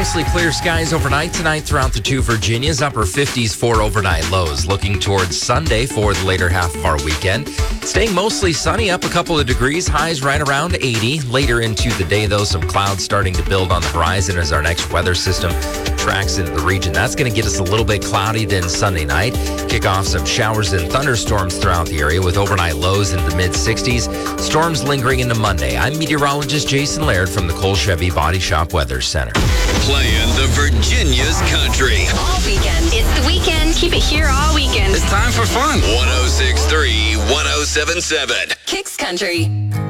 mostly clear skies overnight tonight throughout the two Virginias. Upper 50s for overnight lows. Looking towards Sunday for the later half of our weekend. Staying mostly sunny, up a couple of degrees. Highs right around 80. Later into the day, though, some clouds starting to build on the horizon as our next weather system tracks into the region. That's going to get us a little bit cloudy then Sunday night. Kick off some showers and thunderstorms throughout the area with overnight lows in the mid-60s. Storms lingering into Monday. I'm meteorologist Jason Laird from the Cole Chevy Body Shop Weather Center. Playing the Virginia's country. All weekend. It's the weekend. Keep it here all weekend. It's time for fun. 106.3, 107.7. Kicks Country.